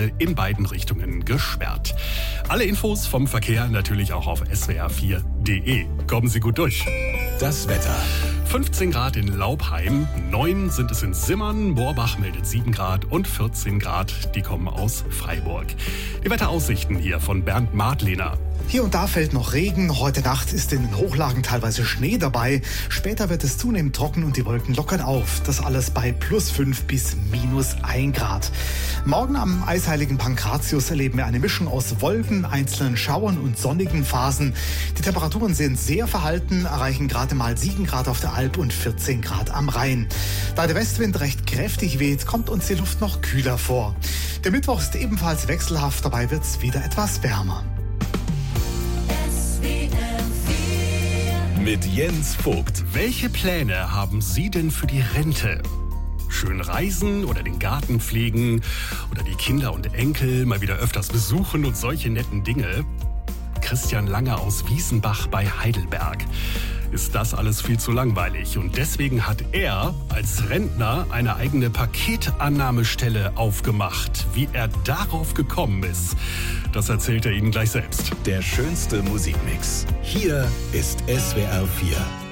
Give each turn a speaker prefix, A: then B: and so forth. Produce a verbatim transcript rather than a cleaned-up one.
A: mittlerweile in beiden Richtungen gesperrt. Alle Infos vom Verkehr natürlich auch auf s w r vier punkt d e. Kommen Sie gut durch.
B: Das Wetter.
A: fünfzehn Grad in Laubheim, neun sind es in Simmern, Moorbach meldet sieben Grad und vierzehn Grad, die kommen aus Freiburg. Die Wetteraussichten hier von Bernd Madlener.
C: Hier und da fällt noch Regen. Heute Nacht ist in den Hochlagen teilweise Schnee dabei. Später wird es zunehmend trocken und die Wolken lockern auf. Das alles bei plus fünf bis minus ein Grad. Morgen am eisheiligen Pankratius erleben wir eine Mischung aus Wolken, einzelnen Schauern und sonnigen Phasen. Die Temperaturen sind sehr verhalten, erreichen gerade mal sieben Grad auf der Alp und vierzehn Grad am Rhein. Da der Westwind recht kräftig weht, kommt uns die Luft noch kühler vor. Der Mittwoch ist ebenfalls wechselhaft, dabei wird es wieder etwas wärmer.
B: Mit Jens Vogt.
A: Welche Pläne haben Sie denn für die Rente? Schön reisen oder den Garten pflegen oder die Kinder und Enkel mal wieder öfters besuchen und solche netten Dinge? Christian Lange aus Wiesenbach bei Heidelberg. Ist das alles viel zu langweilig und deswegen hat er als Rentner eine eigene Paketannahmestelle aufgemacht. Wie er darauf gekommen ist, das erzählt er Ihnen gleich selbst.
B: Der schönste Musikmix. Hier ist S W R vier.